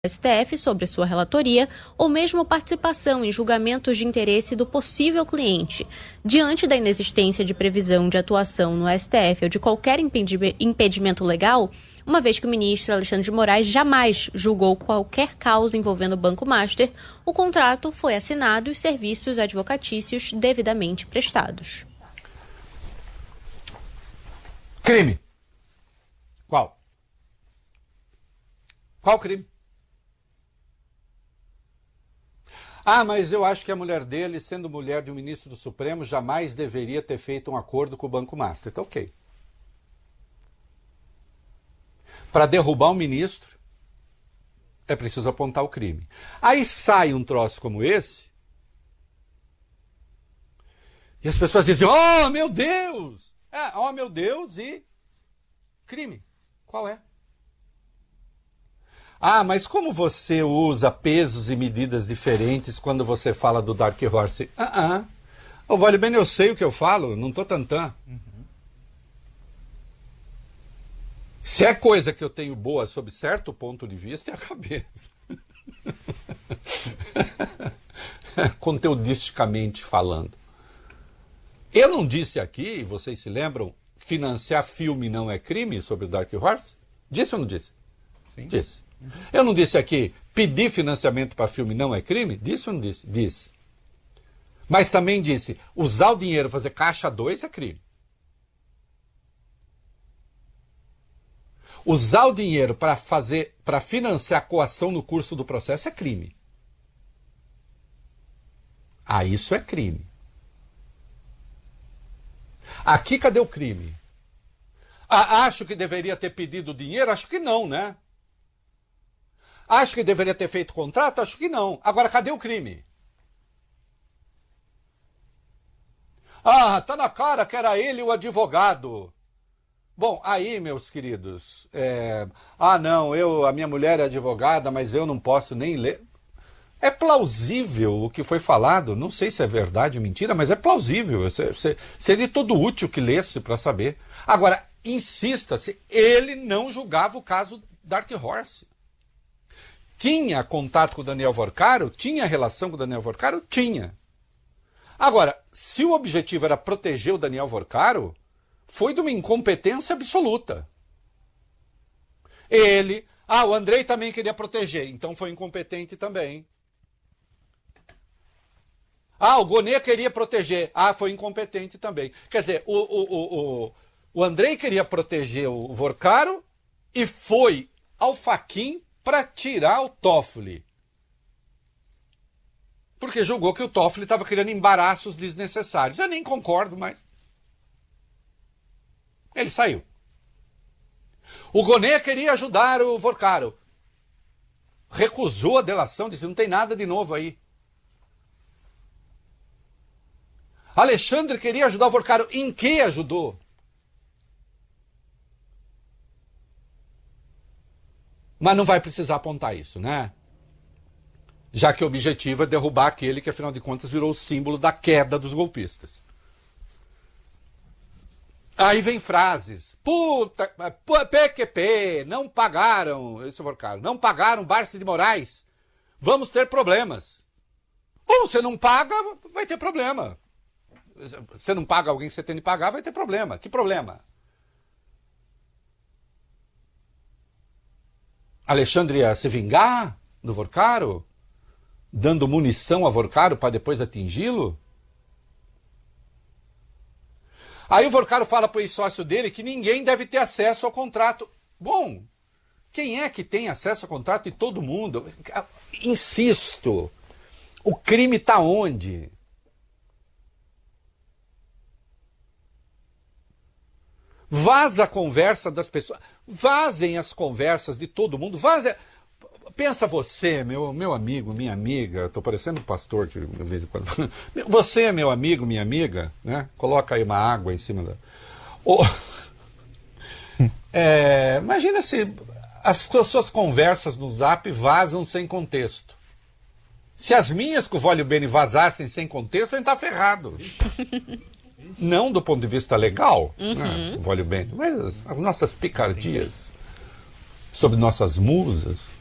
STF sobre sua relatoria ou mesmo participação em julgamentos de interesse do possível cliente. Diante da inexistência de previsão de atuação no STF ou de qualquer impedimento legal, uma vez que o ministro Alexandre de Moraes jamais julgou qualquer causa envolvendo o Banco Master, o contrato foi assinado e os serviços advocatícios devidamente prestados. Crime. Qual? Qual crime? Ah, mas eu acho que a mulher dele, sendo mulher de um ministro do Supremo, jamais deveria ter feito um acordo com o Banco Master. Então, ok. Para derrubar um ministro, é preciso apontar o crime. Aí sai um troço como esse, e as pessoas dizem, oh, meu Deus! Oh, meu Deus, e crime. Qual é? Ah, mas como você usa pesos e medidas diferentes quando você fala do Dark Horse? Ô, vale bem, eu sei o que eu falo, não tô tantã. Se é coisa que eu tenho boa sob certo ponto de vista, é a cabeça. Conteudisticamente falando. Eu não disse aqui, vocês se lembram, financiar filme não é crime sobre o Dark Horse? Disse ou não disse? Sim. Disse. Eu não disse aqui, pedir financiamento para filme não é crime? Disse ou não disse? Disse. Mas também disse, usar o dinheiro, fazer caixa 2 é crime. Usar o dinheiro para financiar a coação no curso do processo é crime. Ah, isso é crime. Aqui, cadê o crime? Acho que deveria ter pedido dinheiro? Acho que não, né? Acho que deveria ter feito contrato? Acho que não. Agora, cadê o crime? Ah, tá na cara que era ele o advogado. Bom, aí, meus queridos, não, a minha mulher é advogada, mas eu não posso nem ler. É plausível o que foi falado, não sei se é verdade ou mentira, mas é plausível. Seria todo útil que lesse para saber. Agora, insista-se, ele não julgava o caso Dark Horse. Tinha contato com o Daniel Vorcaro? Tinha relação com o Daniel Vorcaro? Tinha. Agora, se o objetivo era proteger o Daniel Vorcaro, foi de uma incompetência absoluta. O Andrei também queria proteger, então foi incompetente também. O Gonê queria proteger, foi incompetente também. Quer dizer, o Andrei queria proteger o Vorcaro e foi ao Fachin para tirar o Toffoli. Porque julgou que o Toffoli estava criando embaraços desnecessários. Eu nem concordo, mas ele saiu. O Gonê queria ajudar o Vorcaro. Recusou a delação, disse, não tem nada de novo aí. Alexandre queria ajudar o Vorcaro. Em que ajudou? Mas não vai precisar apontar isso, né? Já que o objetivo é derrubar aquele que, afinal de contas, virou o símbolo da queda dos golpistas. Aí vem frases. PQP, não pagaram, esse Vorcaro, não pagaram Barça de Moraes. Vamos ter problemas. Ou você não paga, vai ter problema. Você não paga alguém que você tem de pagar, vai ter problema. Que problema? Alexandre ia se vingar do Vorcaro? Dando munição a Vorcaro para depois atingi-lo? Aí o Vorcaro fala para o ex-sócio dele que ninguém deve ter acesso ao contrato. Bom, quem é que tem acesso ao contrato de todo mundo? Insisto, o crime está onde? Vaza a conversa das pessoas. Vazem as conversas de todo mundo. Pensa você, meu amigo, minha amiga. Estou parecendo um pastor que de vez em quando. Você, meu amigo, minha amiga, né? Coloca aí uma água em cima da. Imagina se as suas conversas no Zap vazam sem contexto. Se as minhas com o Vólio Bene vazassem sem contexto, a gente está ferrado. Não do ponto de vista legal, né, Vólio Bene, mas as nossas picardias sobre nossas musas.